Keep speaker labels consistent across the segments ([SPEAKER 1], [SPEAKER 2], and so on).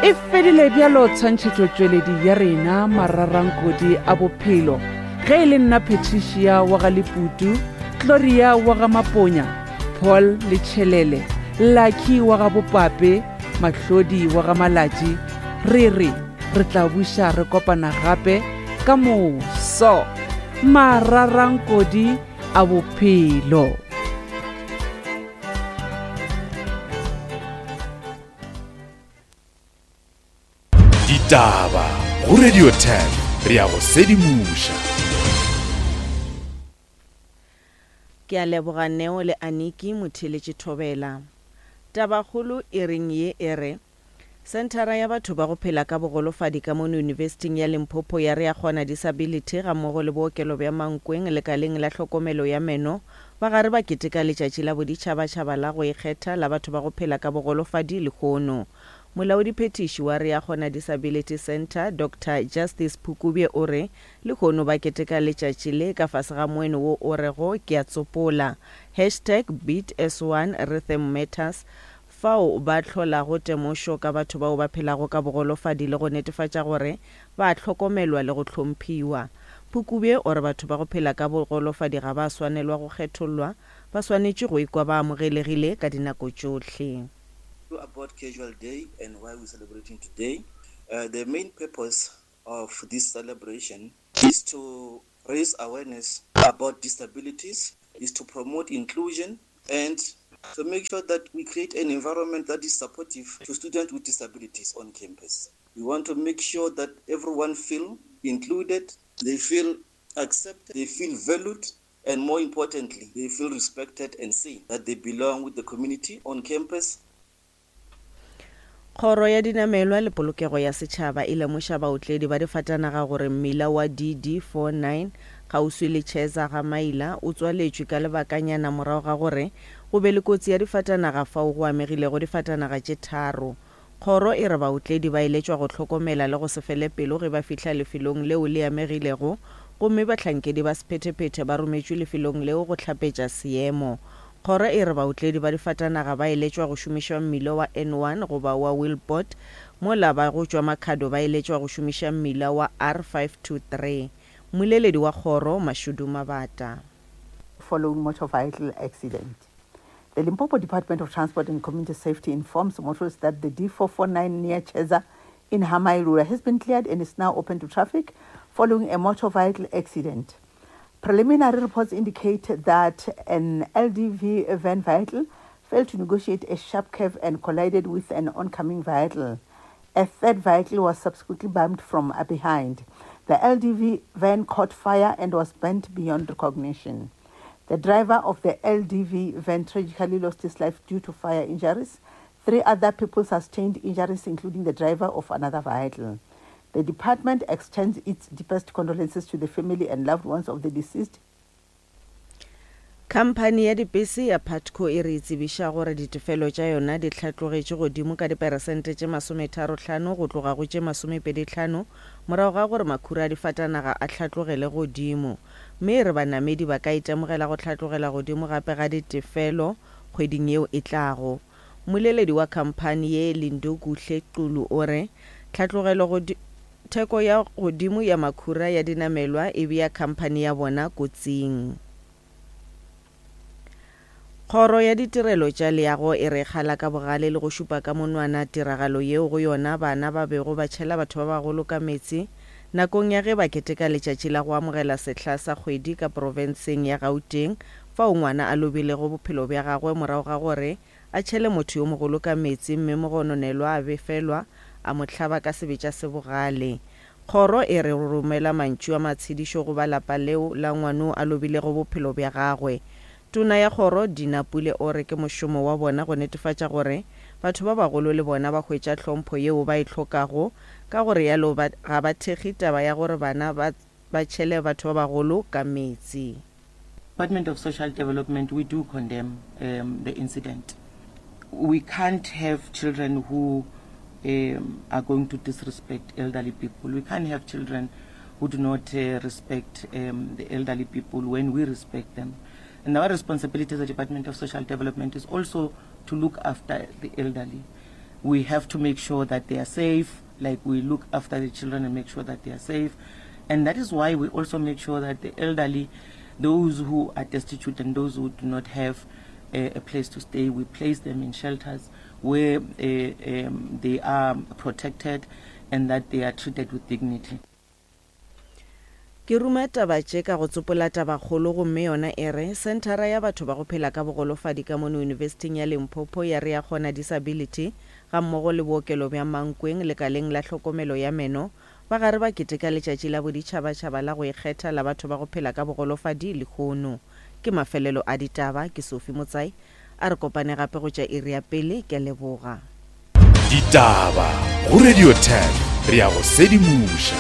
[SPEAKER 1] e fedile bjalo tshwantšhetšotšweledi ya rena mararankodi a bophelo ge e le nna Patricia wa ga Leputu, Gloria wa ga Maponya, Paul le Tšhelele, Lucky wa ga Bopape, Mahlodi wa ga Malatši. Re tla buša re kopana gape ka moso mararankodi a bophelo.
[SPEAKER 2] Ditaba go Radio 10 re ya go sedimuša.
[SPEAKER 3] Ke a leboga Neo le Aniki Motheletši Thobela. Tabakgolo e reng ye ere Sentara ya batho ba go phela ka bogolofadi ka mo University ya Limpopo ya Reakgona Disability ga mmogo le bookelo bja Mankweng lekaleng la tlhokomelo ya meno ba gare ba keteka letšatši la boditšhabatšhaba la go ikgetha la batho ba go phela ka bogolofadi Lekgono. Molaodiphethiši wa Reakgona Disability Center Dr. Justice Phukubje o re Lekgono ba keteka letšatši le ka fase ga moeno wo o rego ke a tsopola #BeatS1 Rhythm Matters fao ba tlholago temošo ka batho bao ba phelago ka bogolofadi le go netefatša gore ba tlhokomelwa le go hlomphiwa. Phukubje o re batho ba go phela ka bogolofadi ga ba swanelwa go kgethollwa, ba swanetše go ikwa ba amogelegile ka dinako tšohle.
[SPEAKER 4] About Casual Day and why we're celebrating today. The main purpose of this celebration is to raise awareness about disabilities, is to promote inclusion, and to make sure that we create an environment that is supportive to students with disabilities on campus. We want to make sure that everyone feel included, they feel accepted, they feel valued, and more importantly, they feel respected and seen, that they belong with the community on campus.
[SPEAKER 3] Kgoro ya dinamelwa le polokego ya setšhaba e lemoša baotledi ba difatanaga gore mmila wa DD49 kgauswi le Cheza ga Maila o tswaletšwe ka lebakanyana morago ga gore go be le kotsi ya difatanaga fao go amegilego difatanaga tše tharo. Kgoro e re baotledi ba iletšwa go hlokomela le go se fele pelo ge ba fihla lefelong leo le amegilego, gomme bahlankedi ba sephetephete ba rometšwe lefelong leo go hlapetša seemo. Kgoro e re baotledi ba difatanaga ba iletšwa go šomiša mmila wa N1 goba wa Wilbot, mola ba go tšwa Makhado ba iletšwa go šomiša mmila wa R523. Moleledi wa kgoro Mashudu Mabata.
[SPEAKER 5] Following motor vehicle accident. The Limpopo Department of Transport and Community Safety informs motorists that the D449 near Cheza in Hamairura has been cleared and is now open to traffic following a motor vehicle accident. Preliminary reports indicate that an LDV van vehicle failed to negotiate a sharp curve and collided with an oncoming vehicle. A third vehicle was subsequently bumped from behind. The LDV van caught fire and was burnt beyond recognition. The driver of the LDV van tragically lost his life due to fire injuries. 3 other people sustained injuries, including the driver of another vehicle. The department extends its deepest condolences to the family and loved ones of the deceased.
[SPEAKER 3] Company ya dibese ya Patco e re tsebiša gore ditefelo tša yona di tlhatlogetše godimo ka diperesente tše 35 go tloga go tše 25 morago ga gore makhura a difatanaga a tlhatlogele godimo, mme re banamedi ba ka itemogela go tlhatlogela godimo gape ga ditefelo kgweding yeo e tlago. Moleledi wa khamphani ye Lindo Kuhle Qulu o re tlhatlogelo theko ya godimo ya makhura ya dinamelwa e bea khamphani ya bona kotsing. Kgoro ya ditirelo tša leago e re kgala ka bogale le go šupa ka monwana tiragalo yeo go yona bana ba bego ba tšhela batho ba bagolo ka metsi nakong ya ge ba keteka letšatši la go amogela sehla sa kgwedi ka profenseng ya Gauteng fao ngwana a lobilego bophelo bja gagwe morago ga gore a tšhele motho yo mogolo ka metsi, mme mogononelwa a befelwa a mohlaba ka sebetša se bogale. Kgoro e re romela mantšu a matshedišo go ba lapa leo la ngwano a lobilego bophelo bja gagwe. Tuna ya kgoro Dinapule o re ke mošomo wa bona go netefatša gore batho ba bagolo le bona ba hwetša hlompho yeo ba e hlokago, ka gore yalo ga ba thekgi taba ya gore bana ba tšhele batho ba bagolo ka metsi.
[SPEAKER 6] Department of Social Development, we do condemn the incident. We can't have children who are going to disrespect elderly people. We can't have children who do not respect the elderly people when we respect them. And our responsibility as the Department of Social Development is also to look after the elderly. We have to make sure that they are safe, like we look after the children and make sure that they are safe. And that is why we also make sure that the elderly, those who are destitute and those who do not have a place to stay, we place them in shelters where they are protected and that they are treated with dignity.
[SPEAKER 3] Ke ruma taba tše ka go tsopola taba kgolo gomme yona ere Centara ya batho ba go phela ka bogolofadi ka mono University ya Limpopo ya re ya kgona disability ga mmogo le bookelo bja Mankweng lekaleng la hlokomelo ya meno ba gare ba keteka letšatši la boditšhabatšhaba la go ikgetha la batho ba go phela ka bogolofadi le kgono. Ke mafelelo a ditaba ke Sophie Motsai a re kopane gape go tša iri ya pele ke leboga.
[SPEAKER 2] Ditaba go Radio 10 re ya go sedimuša.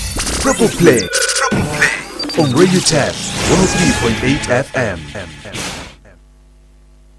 [SPEAKER 2] Triple play on Radio 10 103.8 FM.